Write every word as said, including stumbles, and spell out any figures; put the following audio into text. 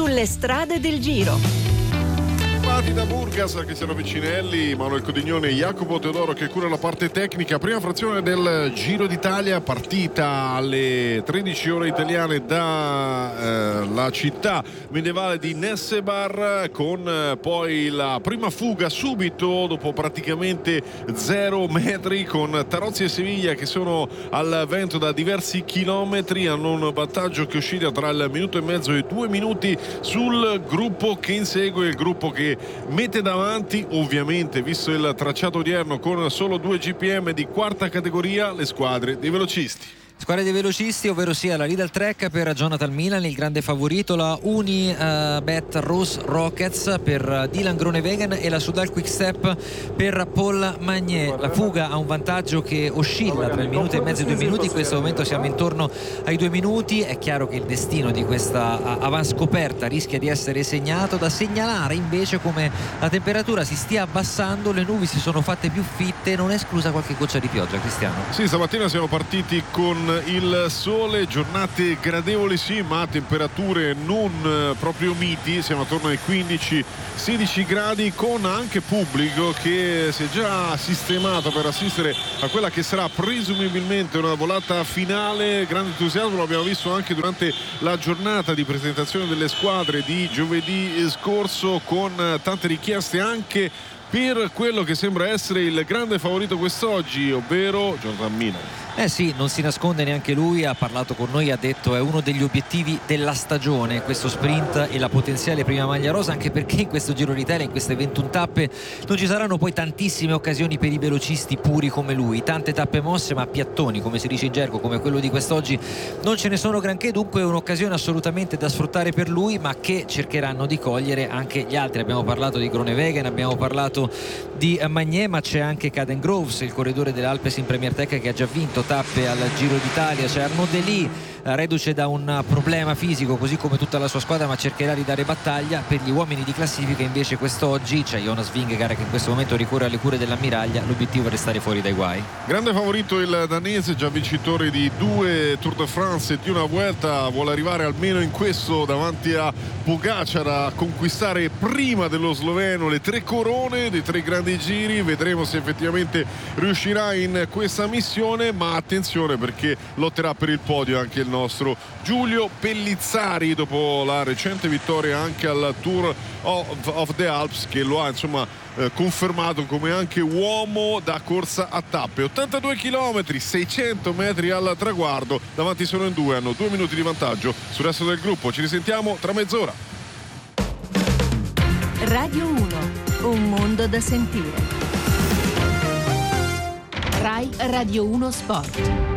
sulle strade del Giro. Da Burgas che siano vicinelli, Manuel Codignone e Jacopo Teodoro che cura la parte tecnica. Prima frazione del Giro d'Italia, partita alle tredici ore italiane da eh, la città medievale di Nessebar, con eh, poi la prima fuga subito dopo praticamente zero metri, con Tarozzi e Seviglia che sono al vento da diversi chilometri, hanno un vantaggio che oscilla tra il minuto e mezzo e due minuti sul gruppo che insegue, il gruppo che mette davanti, ovviamente visto il tracciato odierno con solo due G P M di quarta categoria, le squadre dei velocisti. Squadra dei velocisti, ovvero sia la Lidl Trek per Jonathan Milan, il grande favorito, la Unibet uh, Rose Rockets per Dylan Groenewegen e la Soudal Quickstep per Paul Magnier. La fuga ha un vantaggio che oscilla tra il minuto e mezzo e due minuti, in questo momento siamo intorno ai due minuti. È chiaro che il destino di questa avanscoperta rischia di essere segnato. Da segnalare invece come la temperatura si stia abbassando, le nubi si sono fatte più fitte, non è esclusa qualche goccia di pioggia, Cristiano. Sì, stamattina siamo partiti con il sole, giornate gradevoli sì, ma temperature non proprio miti, siamo attorno ai quindici sedici gradi, con anche pubblico che si è già sistemato per assistere a quella che sarà presumibilmente una volata finale. Grande entusiasmo, lo abbiamo visto anche durante la giornata di presentazione delle squadre di giovedì scorso, con tante richieste anche per quello che sembra essere il grande favorito quest'oggi, ovvero Jonathan Milan. Eh sì, non si nasconde neanche lui, ha parlato con noi, ha detto è uno degli obiettivi della stagione questo sprint e la potenziale prima maglia rosa, anche perché in questo Giro d'Italia, in queste ventuno tappe, non ci saranno poi tantissime occasioni per i velocisti puri come lui, tante tappe mosse ma piattoni, come si dice in gergo, come quello di quest'oggi non ce ne sono granché, dunque è un'occasione assolutamente da sfruttare per lui, ma che cercheranno di cogliere anche gli altri. Abbiamo parlato di Groenewegen, abbiamo parlato di Magnier, ma c'è anche Caden Groves, il corridore dell'Alpes in Premier Tech, che ha già vinto tappe al Giro d'Italia. C'è Arnaud Delis, reduce da un problema fisico così come tutta la sua squadra, ma cercherà di dare battaglia. Per gli uomini di classifica invece quest'oggi c'è Jonas Vingegaard che in questo momento ricorre alle cure dell'ammiraglia, l'obiettivo è restare fuori dai guai. Grande favorito il danese, già vincitore di due Tour de France e di una Vuelta, vuole arrivare almeno in questo davanti a Pogacar a conquistare prima dello sloveno le tre corone dei tre grandi giri. Vedremo se effettivamente riuscirà in questa missione, ma attenzione perché lotterà per il podio anche il nostro Giulio Pellizzari, dopo la recente vittoria anche al Tour of, of the Alps, che lo ha insomma eh, confermato come anche uomo da corsa a tappe. Ottantadue chilometri, seicento metri al traguardo, davanti sono in due, hanno due minuti di vantaggio sul resto del gruppo. Ci risentiamo tra mezz'ora. Radio uno, un mondo da sentire. Rai Radio uno Sport.